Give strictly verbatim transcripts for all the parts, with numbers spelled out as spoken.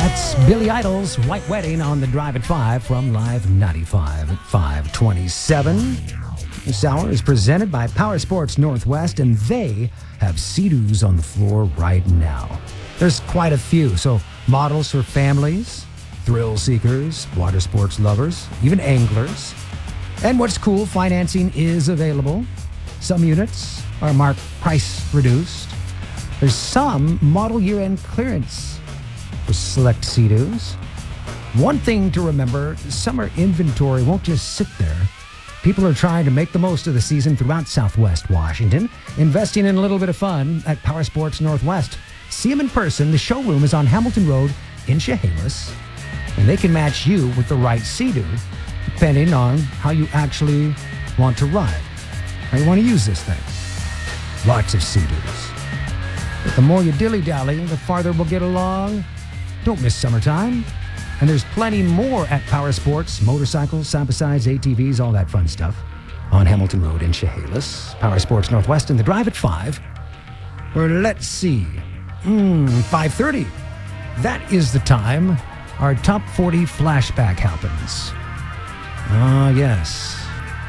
That's Billy Idol's White Wedding on the Drive at five from Live ninety-five at five twenty-seven. This hour is presented by Power Sports Northwest, and they have Sea-Doos on the floor right now. There's quite a few, so models for families, thrill seekers, water sports lovers, even anglers. And what's cool, financing is available. Some units are marked price reduced. There's some model year-end clearance for select Sea-Doos. One thing to remember, summer inventory won't just sit there. People are trying to make the most of the season throughout Southwest Washington, investing in a little bit of fun at Power Sports Northwest. See them in person. The showroom is on Hamilton Road in Chehalis, and they can match you with the right Sea-Doo, depending on how you actually want to ride, how you want to use this thing. Lots of Sea-Doos. But the more you dilly-dally, the farther we'll get along. Don't miss summertime. And there's plenty more at Power Sports, motorcycles, side-by-sides, A T Vs, all that fun stuff on Hamilton Road in Chehalis. Power Sports Northwest in the Drive at five. Or let's see, mm, five thirty. That is the time our Top forty flashback happens. Ah, yes.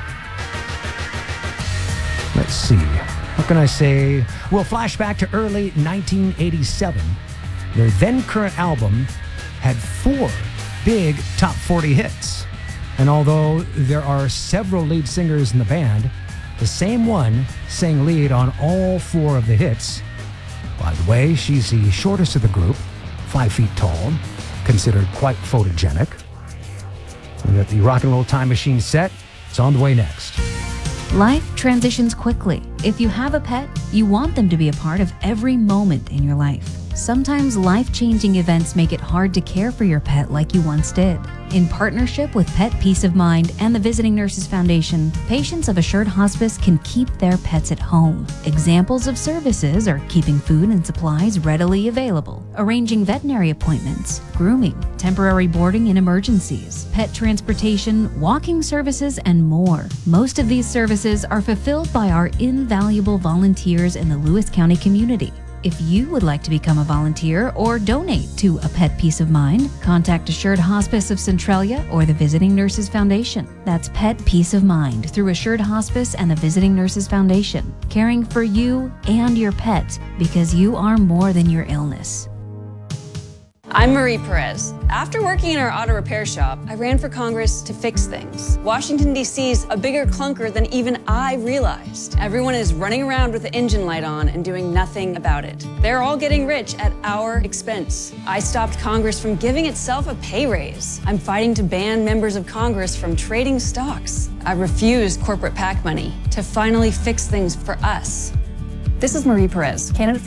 Let's see. What can I say? We'll flashback to early nineteen eighty-seven. Their then-current album had four big top forty hits. And although there are several lead singers in the band, the same one sang lead on all four of the hits. By the way, she's the shortest of the group, five feet tall, considered quite photogenic. We got the Rock and Roll Time Machine set. It's on the way next. Life transitions quickly. If you have a pet, you want them to be a part of every moment in your life. Sometimes life-changing events make it hard to care for your pet like you once did. In partnership with Pet Peace of Mind and the Visiting Nurses Foundation, patients of Assured Hospice can keep their pets at home. Examples of services are keeping food and supplies readily available, arranging veterinary appointments, grooming, temporary boarding in emergencies, pet transportation, walking services, and more. Most of these services are fulfilled by our invaluable volunteers in the Lewis County community. If you would like to become a volunteer or donate to a Pet Peace of Mind, contact Assured Hospice of Centralia or the Visiting Nurses Foundation. That's Pet Peace of Mind through Assured Hospice and the Visiting Nurses Foundation, caring for you and your pet because you are more than your illness. I'm Marie Perez. After working in our auto repair shop, I ran for Congress to fix things. Washington, D C's a bigger clunker than even I realized. Everyone is running around with the engine light on and doing nothing about it. They're all getting rich at our expense. I stopped Congress from giving itself a pay raise. I'm fighting to ban members of Congress from trading stocks. I refuse corporate PAC money to finally fix things for us. This is Marie Perez, candidate for